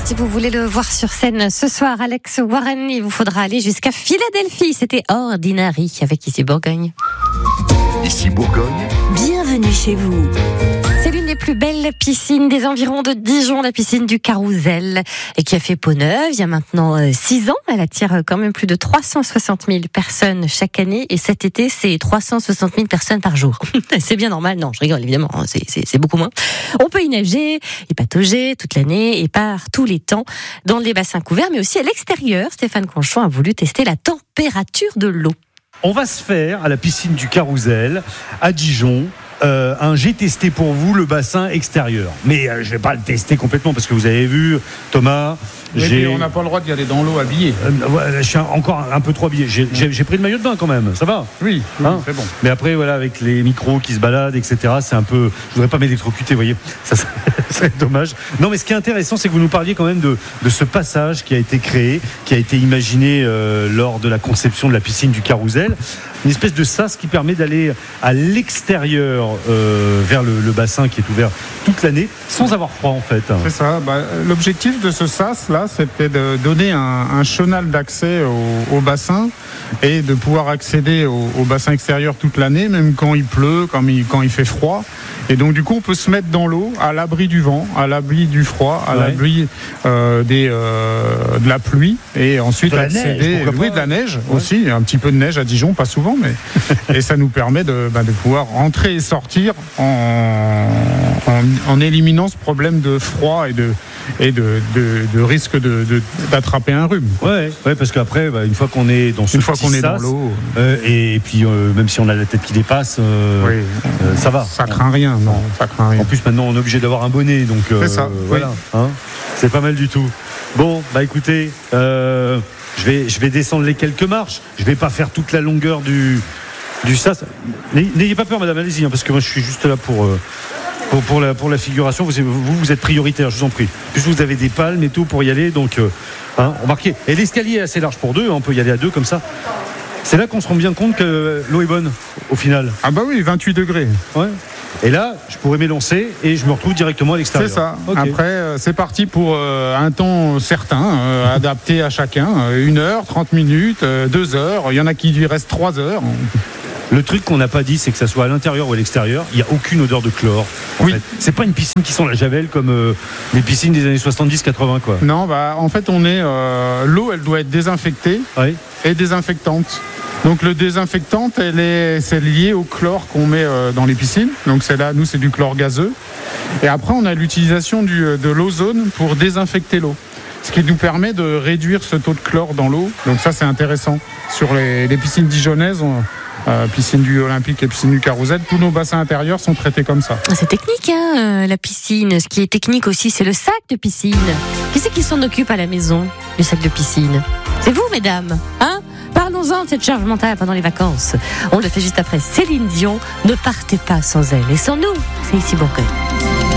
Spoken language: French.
Si vous voulez le voir sur scène ce soir, Alex Warren, il vous faudra aller jusqu'à Philadelphie. C'était Ordinary avec Ici Bourgogne. Ici Bourgogne. Bienvenue chez vous. C'est l'une des plus belles piscines des environs de Dijon, la piscine du Carousel, et qui a fait peau neuve il y a maintenant 6 ans. Elle attire quand même plus de 360 000 personnes chaque année, et cet été, c'est 360 000 personnes par jour. C'est bien normal, non, je rigole évidemment, c'est beaucoup moins. On peut y nager, y patauger toute l'année et par tous les temps, dans les bassins couverts, mais aussi à l'extérieur. Stéphane Conchon a voulu tester la température de l'eau. On va se faire à la piscine du Carousel, à Dijon. J'ai testé pour vous le bassin extérieur. Mais je vais pas le tester complètement parce que vous avez vu, Thomas. Oui, on n'a pas le droit d'y aller dans l'eau habillé. Je suis encore un peu trop habillé. J'ai pris le maillot de bain quand même, ça va. Oui, c'est bon. Mais après, voilà, avec les micros qui se baladent, etc., c'est un peu. Je voudrais pas m'électrocuter, vous voyez. Ça serait dommage. Non, mais ce qui est intéressant, c'est que vous nous parliez quand même de ce passage qui a été créé, qui a été imaginé lors de la conception de la piscine du Carousel. Une espèce de sas qui permet d'aller à l'extérieur vers le bassin qui est ouvert toute l'année sans avoir froid en fait. C'est ça. L'objectif de ce sas là, c'était de donner un chenal d'accès au bassin et de pouvoir accéder au bassin extérieur toute l'année, même quand il pleut, quand il fait froid. Et donc du coup, on peut se mettre dans l'eau, à l'abri du vent, à l'abri du froid, à l'abri de la pluie, et ensuite accéder. De la neige aussi, un petit peu de neige à Dijon, pas souvent, mais et ça nous permet de pouvoir rentrer et sortir en éliminant ce problème de froid et de risque d'attraper un rhume. Ouais, parce qu'après, une fois qu'on est dans dans l'eau, et puis même si on a la tête qui dépasse, ça va. Ça craint rien. Non, ça craint rien. En plus, maintenant, on est obligé d'avoir un bonnet, donc c'est ça. Voilà. Oui. C'est pas mal du tout. Bon, écoutez, je vais descendre les quelques marches. Je vais pas faire toute la longueur du sas. N'ayez pas peur, madame, allez-y, parce que moi, je suis juste là pour la figuration. Vous êtes prioritaire, je vous en prie. Plus vous avez des palmes et tout pour y aller, donc remarquez. Et l'escalier est assez large pour deux, on peut y aller à deux comme ça. C'est là qu'on se rend bien compte que l'eau est bonne au final. Ah bah oui, 28 degrés. Ouais. Et là, je pourrais m'élancer et je me retrouve directement à l'extérieur. C'est ça. Okay. Après, c'est parti pour un temps certain, adapté à chacun. 1 heure, 30 minutes, 2 heures. Il y en a qui lui restent 3 heures. Le truc qu'on n'a pas dit, c'est que ça soit à l'intérieur ou à l'extérieur, il n'y a aucune odeur de chlore. En fait. C'est pas une piscine qui sent la javel comme les piscines des années 70-80, quoi. Non, en fait, l'eau, elle doit être désinfectée et désinfectante. Donc le désinfectant, c'est lié au chlore qu'on met dans les piscines. Donc nous, c'est du chlore gazeux. Et après, on a l'utilisation de l'ozone pour désinfecter l'eau. Ce qui nous permet de réduire ce taux de chlore dans l'eau. Donc ça, c'est intéressant. Sur les piscines dijonnaises, piscine du Olympique et piscine du Carousel, tous nos bassins intérieurs sont traités comme ça. C'est technique, la piscine. Ce qui est technique aussi, c'est le sac de piscine. Qui c'est qui s'en occupe à la maison, du sac de piscine? C'est vous, mesdames, Parlons-en de cette charge mentale pendant les vacances. On le fait juste après Céline Dion. Ne partez pas sans elle. Et sans nous, c'est Ici Bourgogne.